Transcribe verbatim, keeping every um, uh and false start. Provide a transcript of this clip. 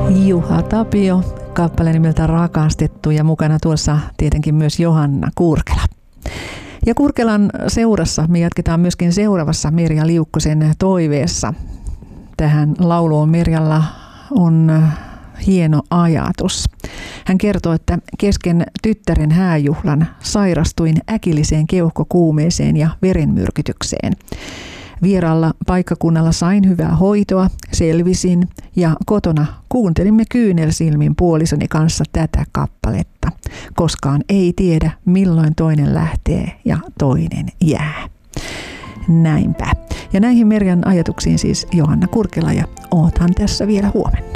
Juha Tapio, kappale nimeltä Rakastettu, ja mukana tuossa tietenkin myös Johanna Kurkela. Ja Kurkelan seurassa me jatketaan myöskin seuraavassa Merja Liukkosen toiveessa. Tähän lauluun Merjalla on hieno ajatus. Hän kertoo, että kesken tyttären hääjuhlan sairastuin äkilliseen keuhkokuumeeseen ja verenmyrkytykseen. Vieraalla paikkakunnalla sain hyvää hoitoa, selvisin ja kotona kuuntelimme kyynelsilmin puolisoni kanssa tätä kappaletta. Koskaan ei tiedä, milloin toinen lähtee ja toinen jää. Näinpä. Ja näihin Merjan ajatuksiin siis Johanna Kurkela, ja oothan tässä vielä huomenna.